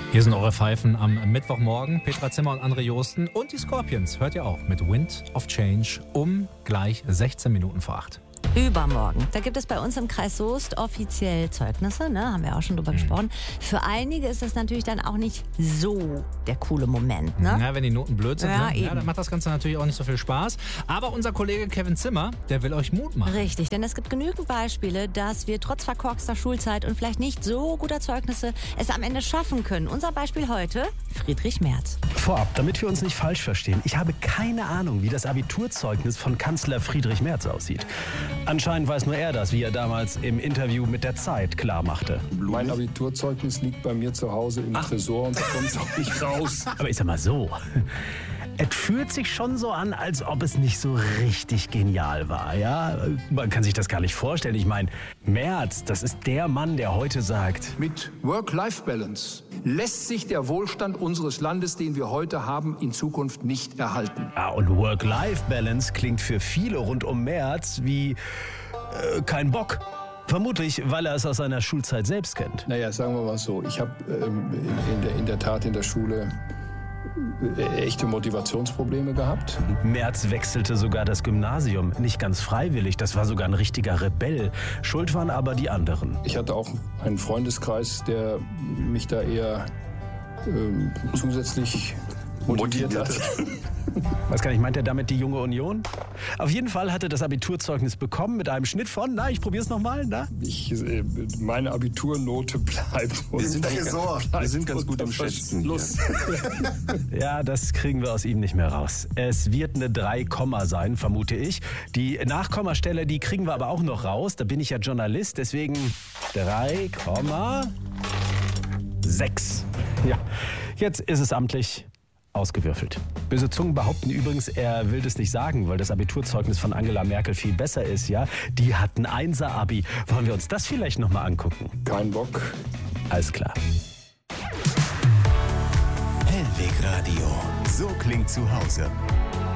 Hier sind eure Pfeifen am Mittwochmorgen. Petra Zimmer und André Joosten. Und die Scorpions hört ihr auch mit Wind of Change um gleich 16 Minuten vor 8. Übermorgen. Da gibt es bei uns im Kreis Soest offiziell Zeugnisse, ne? Haben wir auch schon drüber gesprochen. Für einige ist das natürlich dann auch nicht so der coole Moment, ne? Ja, wenn die Noten blöd sind, Ja, ne? eben. Dann macht das Ganze natürlich auch nicht so viel Spaß. Aber unser Kollege Kevin Zimmer, der will euch Mut machen. Richtig, denn es gibt genügend Beispiele, dass wir trotz verkorkster Schulzeit und vielleicht nicht so guter Zeugnisse es am Ende schaffen können. Unser Beispiel heute, Friedrich Merz. Vorab, damit wir uns nicht falsch verstehen, ich habe keine Ahnung, wie das Abiturzeugnis von Kanzler Friedrich Merz aussieht. Anscheinend weiß nur er das, wie er damals im Interview mit der Zeit klar machte. Mein Abiturzeugnis liegt bei mir zu Hause im Tresor und da kommt es auch nicht raus. Aber ich sag mal so, es fühlt sich schon so an, als ob es nicht so richtig genial war, ja? Man kann sich das gar nicht vorstellen. Ich meine, Merz, das ist der Mann, der heute sagt, Mit Work-Life-Balance lässt sich der Wohlstand unseres Landes, den wir heute haben, in Zukunft nicht erhalten. ja, und Work-Life-Balance klingt für viele rund um Merz wie kein Bock. Vermutlich, weil er es aus seiner Schulzeit selbst kennt. Naja, sagen wir mal so, ich habe in der Tat in der Schule echte Motivationsprobleme gehabt. Merz wechselte sogar das Gymnasium, nicht ganz freiwillig, das war sogar ein richtiger Rebell. Schuld waren aber die anderen. Ich hatte auch einen Freundeskreis, der mich da eher zusätzlich motiviert hat. Was kann ich, meint er damit die Junge Union? Auf jeden Fall hatte das Abiturzeugnis bekommen mit einem Schnitt von, ich probier's nochmal, Meine Abiturnote bleibt. Wir sind ganz gut im Schätzen. Plus. Ja, das kriegen wir aus ihm nicht mehr raus. Es wird eine 3, sein, vermute ich. Die Nachkommastelle, die kriegen wir aber auch noch raus. Da bin ich ja Journalist, deswegen 3,6. Ja, jetzt ist es amtlich ausgewürfelt. Böse Zungen behaupten übrigens, er will das nicht sagen, weil das Abiturzeugnis von Angela Merkel viel besser ist, ja? Die hat ein 1er-Abi. Wollen wir uns das vielleicht nochmal angucken? Kein Bock. Alles klar. Hellweg Radio. So klingt zu Hause.